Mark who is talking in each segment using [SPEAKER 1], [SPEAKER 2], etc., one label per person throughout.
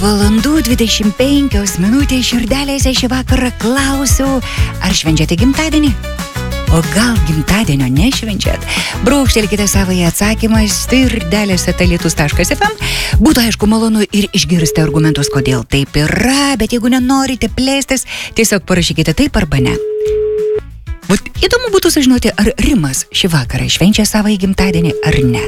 [SPEAKER 1] Valandų 25 minutės širdelėse šį vakarą klausiu, ar švenčiate gimtadienį? O gal gimtadienio nešvenčiat? Brūkštelkite savąjį atsakymą stirdelės@lietuvos.fm. Būtų aišku malonu ir išgirsti argumentus, kodėl taip yra, bet jeigu nenorite plėstis, tiesiog parašykite taip arba ne. Vat įdomu būtų sužinoti, ar Rimas šį vakarą švenčia savąjį gimtadienį ar ne.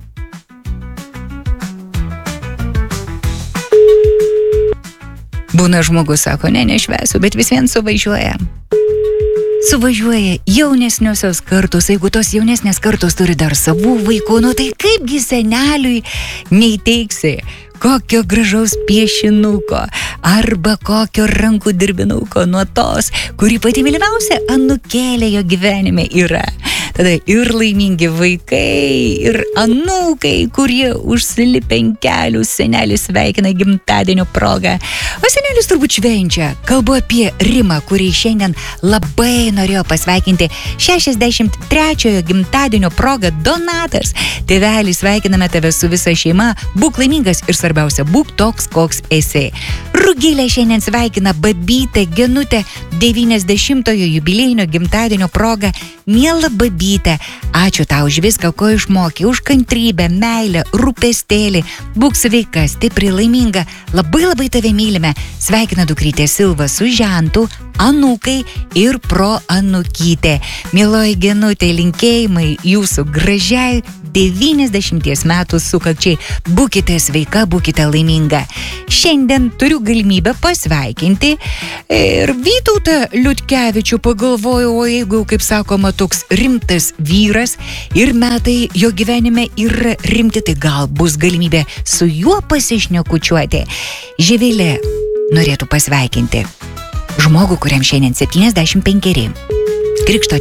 [SPEAKER 1] Būna žmogus sako, nešvesiu, bet vis vien suvažiuoja. Suvažiuoja jaunesniosios kartos, jeigu tos jaunesnės kartos turi dar savų vaikų, nu tai kaipgi seneliui neįteiksi kokio gražaus piešinuko arba kokio rankų dirbinuko nuo tos, kuri pati mylimiausia anūkėlė jo gyvenime yra. Tada ir laimingi vaikai, ir anūkai, kurie užsilipę ant kelių senelį sveikina gimtadienio progą. O senelis turbūt švenčia. Kalbu apie Rimą, kurį šiandien labai norėjo pasveikinti 63-ojo gimtadienio progą. Donatas, tėvelis, sveikiname tave su visa šeima. Būk laimingas ir svarbiausia, būk toks, koks esi. Rugilė šiandien sveikina babytę Genutę 90-ojo jubiliejinio gimtadienio progą. Miela babytė, ačiū tau už viską, ko išmokė, už kantrybę, meilę, rūpestėlį. Būk sveika, stipri, laiminga. Labai tave mylime. Sveikina dukrytė Silva su žentu, anūkai ir proanūkytė. Mieloji Genutė, linkėjimai jūsų gražiai 90 metų sukakčiai. Būkite sveika, būkite laiminga. Šiandien turiu galimybę pasveikinti ir Vytautą Liutkevičių. Pagalvojau, o jeigu, kaip sakoma, toks rimtas vyras ir metai jo gyvenime yra rimti, tai gal bus galimybė su juo pasišnekučiuoti. Živilė norėtų pasveikinti žmogų, kuriam šiandien 75. Krikšto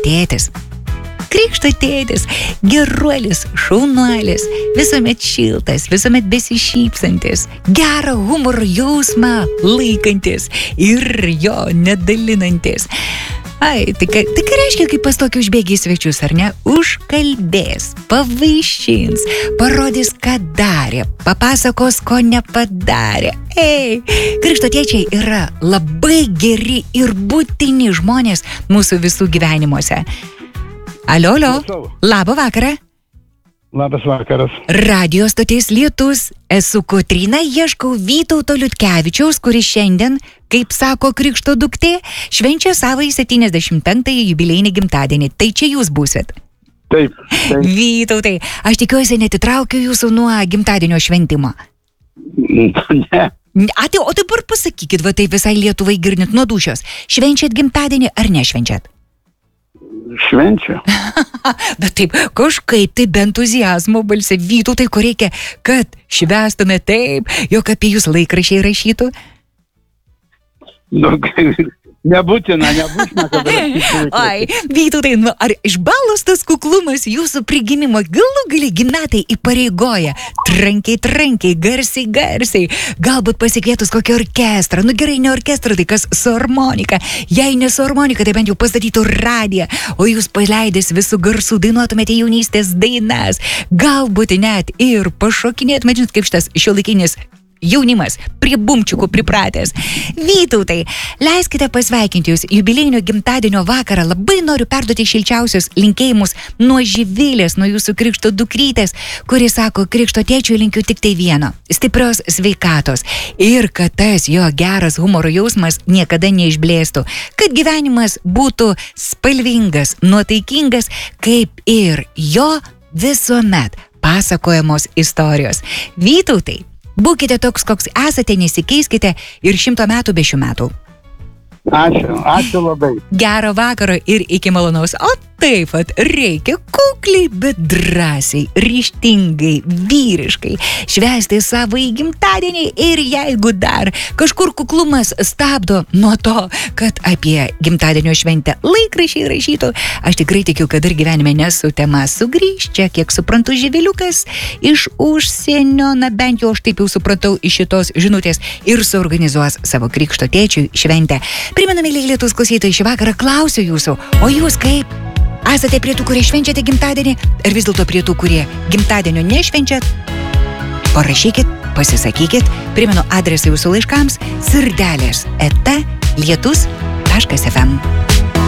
[SPEAKER 1] tėtis, geruolis, šaunuolis, visuomet šiltas, visuomet besišypsantis, gerą humoro jausmą laikantis ir jo nedalinantis. Tai ką reiškia, kai pas tokį užbėgi į svečius, ar ne? Užkalbės, pavaišins, parodys, ką darė, papasakos, ko nepadarė. Krikšto tėčiai yra labai geri ir būtini žmonės mūsų visų gyvenimuose. Alio, labą vakarą.
[SPEAKER 2] Labas vakaras.
[SPEAKER 1] Radio stotis Lietus. Esu Kotryna, ieškau Vytauto Liutkevičiaus, kuris šiandien, kaip sako krikšto duktė, švenčia savąjį 75-ąjį jubiliejinį gimtadienį. Tai čia jūs būsit.
[SPEAKER 2] Taip.
[SPEAKER 1] Vytautai, aš tikiuosi netitraukiu jūsų nuo gimtadienio šventimo.
[SPEAKER 2] Ne.
[SPEAKER 1] O dabar pasakykit, va taip visai Lietuvai girdint nuo dūšios. Švenčiat gimtadienį ar nešvenčiat?
[SPEAKER 2] Švenčiu.
[SPEAKER 1] Bet taip, kažkaip tai be entuziazmo balse. Vytautai, ko reikia, kad švęstume taip, jog apie jūs laikraščiai rašytų?
[SPEAKER 2] Nebūtina, kad rašytų.
[SPEAKER 1] Ai, Vytautai, ar išbalos tas kuklumas jūsų prigimimo galų gali gimnatai įpareigoja? Trankiai, garsiai. Galbūt pasikvietus kokį orkestrą. Nu gerai, ne orkestrą, tai kas su harmonika. Jei ne su harmonika, tai bent jau pastatytų radiją, o jūs paleidęs visų garsų dainuotumėte jaunystės dainas. Galbūt net ir pašokinėtumėte, žinot, kaip šitas šiuolaikinis jaunimas prie bumčiukų pripratęs. Vytautai, leiskite pasveikinti jūs jubiliejinio gimtadienio vakarą. Labai noriu perduoti šilčiausius linkėjimus nuo Živilės, nuo jūsų krikšto dukrytės, kuri sako, krikšto tėčiui linkiu tik tai vieno – stiprios sveikatos ir kad tas jo geras humoro jausmas niekada neišblėstų, kad gyvenimas būtų spalvingas, nuotaikingas, kaip ir jo visuomet pasakojamos istorijos. Vytautai, būkite toks, koks esate, nesikeiskite ir 100 metų be šių metų.
[SPEAKER 2] Ačiū labai.
[SPEAKER 1] Gero vakaro ir iki malonaus. O taip pat reikia kukliai, bet drąsiai, ryžtingai, vyriškai švęsti savo gimtadienį ir jeigu dar kažkur kuklumas stabdo nuo to, kad apie gimtadienio šventę laikraščiai rašytų, aš tikrai tikiu, kad ir gyvenime nesutema sugrįžt čia, kiek suprantu, Živiliukas iš užsienio, na bent jau aš taip jau supratau iš šitos žinutės ir suorganizuos savo krikšto tėčiui šventę. Primenu, mėlyje Lietuvos klausytojai, šį vakarą klausiu jūsų, o jūs kaip? Esate prie tų, kurie švenčiate gimtadienį, ar vis dėlto prie tų, kurie gimtadienio nešvenčiat? Parašykit pasisakykit. Primenu adresą jūsų laiškams sirdelės@lietus.fm.